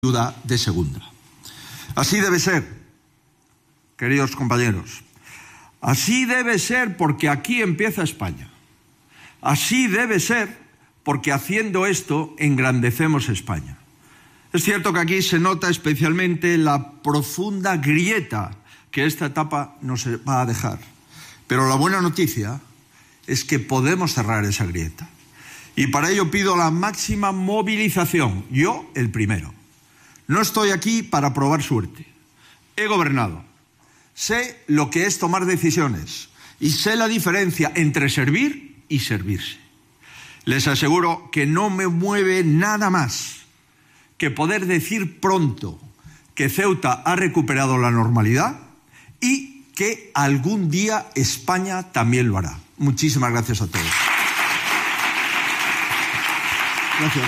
ayuda de segunda. Así debe ser, queridos compañeros. Así debe ser porque aquí empieza España. Así debe ser porque haciendo esto engrandecemos España. Es cierto que aquí se nota especialmente la profunda grieta que esta etapa nos va a dejar. Pero la buena noticia es que podemos cerrar esa grieta. Y para ello pido la máxima movilización, yo el primero. No estoy aquí para probar suerte. He gobernado. Sé lo que es tomar decisiones y sé la diferencia entre servir y servirse. Les aseguro que no me mueve nada más que poder decir pronto que Ceuta ha recuperado la normalidad y que algún día España también lo hará. Muchísimas gracias a todos. Gracias.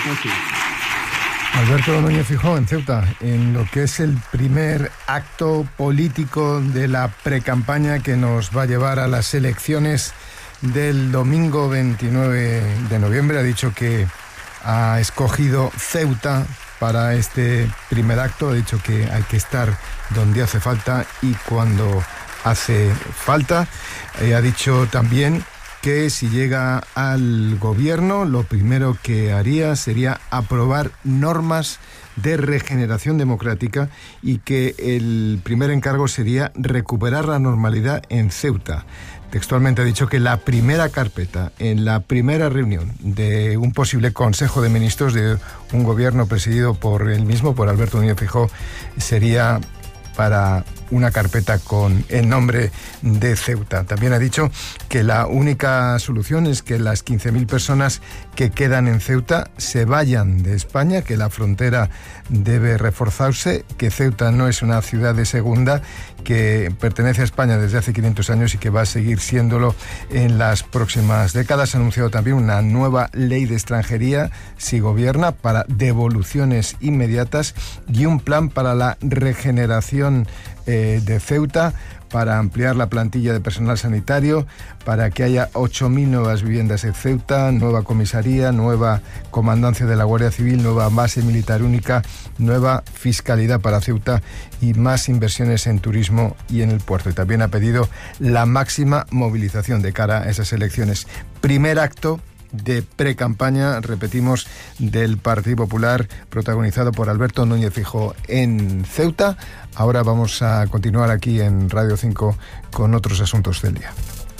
Alberto Núñez Feijóo en Ceuta, en lo que es el primer acto político de la precampaña que nos va a llevar a las elecciones del domingo 29 de noviembre. Ha dicho que ha escogido Ceuta para este primer acto. Ha dicho que hay que estar donde hace falta y cuando hace falta. Ha dicho también que si llega al gobierno, lo primero que haría sería aprobar normas de regeneración democrática y que el primer encargo sería recuperar la normalidad en Ceuta. Textualmente ha dicho que la primera carpeta, en la primera reunión de un posible Consejo de Ministros de un gobierno presidido por él mismo, por Alberto Núñez Feijóo, sería para una carpeta con el nombre de Ceuta. También ha dicho que la única solución es que las 15.000 personas que quedan en Ceuta se vayan de España, que la frontera debe reforzarse, que Ceuta no es una ciudad de segunda, que pertenece a España desde hace 500 años y que va a seguir siéndolo en las próximas décadas. Ha anunciado también una nueva ley de extranjería, si gobierna, para devoluciones inmediatas y un plan para la regeneración de Ceuta, para ampliar la plantilla de personal sanitario, para que haya 8.000 nuevas viviendas en Ceuta, nueva comisaría, nueva comandancia de la Guardia Civil, nueva base militar única, nueva fiscalidad para Ceuta y más inversiones en turismo y en el puerto. Y también ha pedido la máxima movilización de cara a esas elecciones. Primer acto de precampaña, repetimos, del Partido Popular, protagonizado por Alberto Núñez Feijóo en Ceuta. Ahora vamos a continuar aquí en Radio 5 con otros asuntos del día.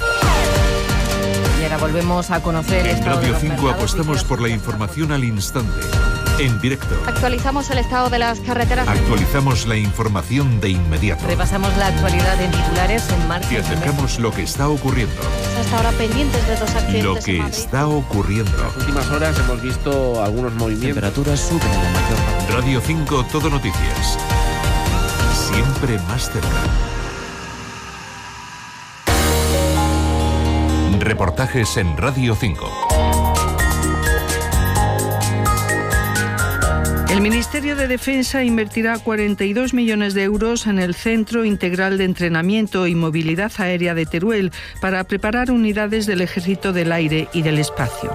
Y ahora volvemos a conocer en Radio 5 apostamos por la información al instante, en directo. Actualizamos el estado de las carreteras. Actualizamos la información de inmediato. Repasamos la actualidad en titulares en marcha. Te acercamos lo que está ocurriendo. Hasta ahora pendientes de 2 accidentes. Lo que está ocurriendo. En las últimas horas hemos visto algunos movimientos. Temperaturas suben en la mayor parte. Radio 5 Todo Noticias. Siempre más cerca. Reportajes en Radio 5. El Ministerio de Defensa invertirá 42 millones de euros en el Centro Integral de Entrenamiento y Movilidad Aérea de Teruel para preparar unidades del Ejército del Aire y del Espacio.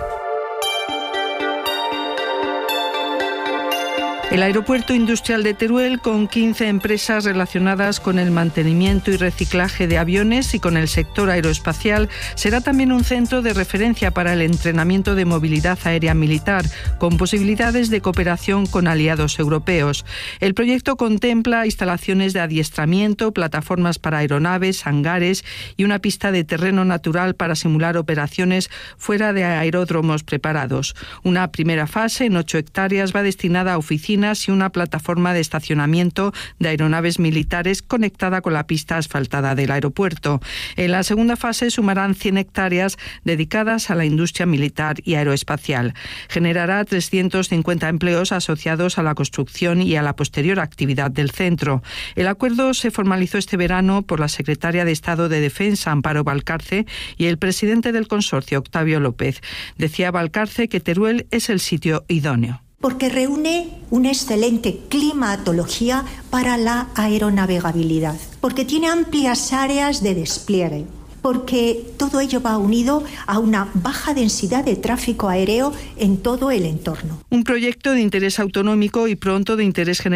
El Aeropuerto Industrial de Teruel, con 15 empresas relacionadas con el mantenimiento y reciclaje de aviones y con el sector aeroespacial, será también un centro de referencia para el entrenamiento de movilidad aérea militar, con posibilidades de cooperación con aliados europeos. El proyecto contempla instalaciones de adiestramiento, plataformas para aeronaves, hangares y una pista de terreno natural para simular operaciones fuera de aeródromos preparados. Una primera fase, en 8 hectáreas, va destinada a oficinas y una plataforma de estacionamiento de aeronaves militares conectada con la pista asfaltada del aeropuerto. En la segunda fase sumarán 100 hectáreas dedicadas a la industria militar y aeroespacial. Generará 350 empleos asociados a la construcción y a la posterior actividad del centro. El acuerdo se formalizó este verano por la secretaria de Estado de Defensa, Amparo Valcarce, y el presidente del consorcio, Octavio López. Decía Valcarce que Teruel es el sitio idóneo. Porque reúne una excelente climatología para la aeronavegabilidad, porque tiene amplias áreas de despliegue, porque todo ello va unido a una baja densidad de tráfico aéreo en todo el entorno. Un proyecto de interés autonómico y pronto de interés general